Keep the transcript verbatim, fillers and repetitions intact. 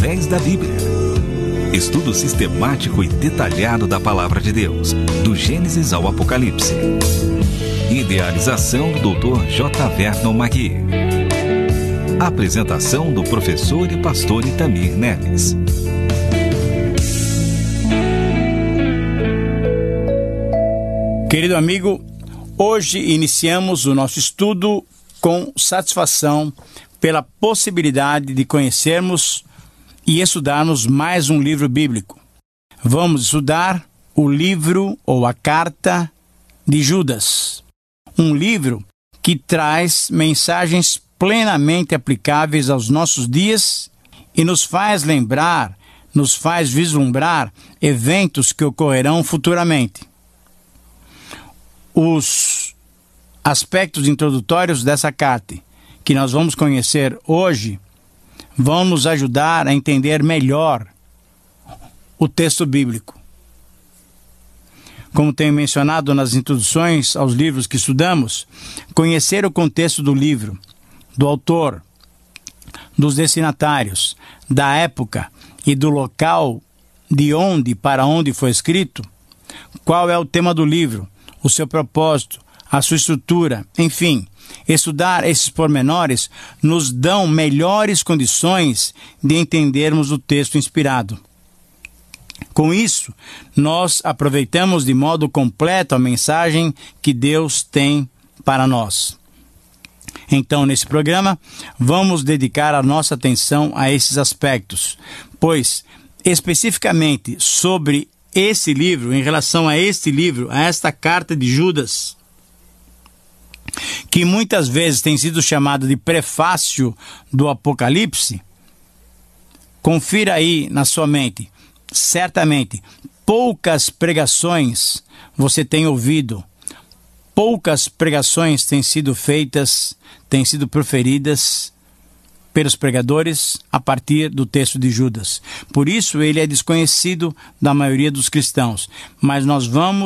através da Bíblia. Estudo sistemático e detalhado da Palavra de Deus, do Gênesis ao Apocalipse. Idealização do doutor J. Vernon Magui. Apresentação do professor e pastor Itamir Neves. Querido amigo, hoje iniciamos o nosso estudo com satisfação pela possibilidade de conhecermos e estudarmos mais um livro bíblico. Vamos estudar o livro ou a carta de Judas. Um livro que traz mensagens plenamente aplicáveis aos nossos dias e nos faz lembrar, nos faz vislumbrar eventos que ocorrerão futuramente. Os aspectos introdutórios dessa carta, que nós vamos conhecer hoje, vão nos ajudar a entender melhor o texto bíblico. Como tenho mencionado nas introduções aos livros que estudamos, conhecer o contexto do livro, do autor, dos destinatários, da época e do local de onde para onde foi escrito, qual é o tema do livro, o seu propósito, a sua estrutura, enfim, estudar esses pormenores nos dão melhores condições de entendermos o texto inspirado. Com isso, nós aproveitamos de modo completo a mensagem que Deus tem para nós. Então, nesse programa, vamos dedicar a nossa atenção a esses aspectos, pois, especificamente sobre esse livro, em relação a este livro, a esta carta de Judas, que muitas vezes tem sido chamado de prefácio do Apocalipse, confira aí na sua mente. Certamente, poucas pregações você tem ouvido, poucas pregações têm sido feitas, têm sido proferidas pelos pregadores a partir do texto de Judas. Por isso, ele é desconhecido da maioria dos cristãos. Mas nós vamos